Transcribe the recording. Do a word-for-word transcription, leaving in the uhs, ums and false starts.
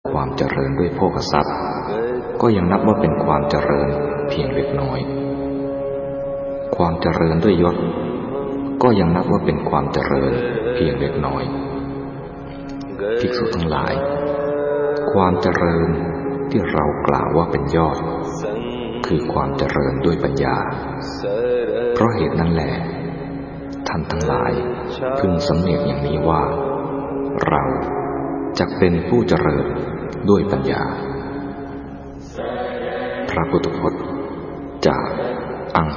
ความเจริญด้วยโภคทรัพย์ก็ยังนับว่าเป็นความเจริญเพียงเล็กน้อยความเจริญด้วยยศก็ยังนับว่าเป็นความเจริญเพียงเล็กน้อยภิกษุทั้งหลายความเจริญที่เรากล่าวว่าเป็นยอดคือความเจริญด้วยปัญญาเพราะเหตุนั้นแหละท่านทั้งหลายพึงสำเนียกอย่างนี้ว่าเราจักเป็นผู้เจริญด้วยปัญญาพระพุทธพจน์จาก